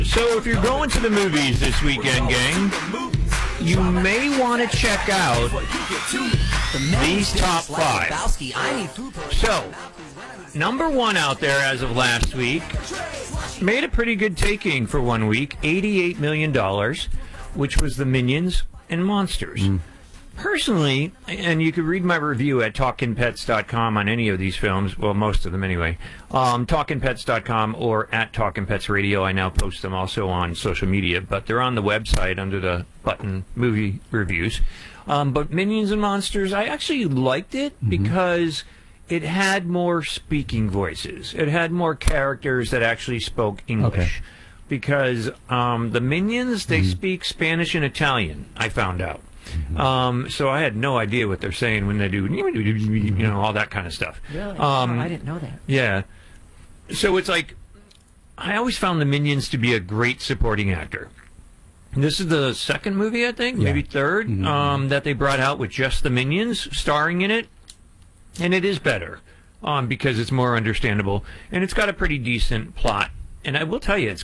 So if you're going to the movies this weekend, gang, you may want to check out these top 5. So, number 1 out there as of last week made a pretty good taking for 1 week, $88 million, which was the Minions and Monsters. Personally, and you can read my review at TalkinPets.com on any of these films, well, most of them anyway, TalkinPets.com or at Talkin' Pets Radio. I now post them also on social media, but they're on the website under the button movie reviews. But Minions and Monsters, I actually liked it because it had more speaking voices. It had more characters that actually spoke English. Okay. Because the Minions, they speak Spanish and Italian, I found out. So I had no idea what they're saying when they do, all that kind of stuff. Really? I didn't know that. Yeah. So it's like, I always found the Minions to be a great supporting actor. This is the second movie, I think, maybe third, that they brought out with just the Minions starring in it. And it is better because it's more understandable. And it's got a pretty decent plot. And I will tell you, it's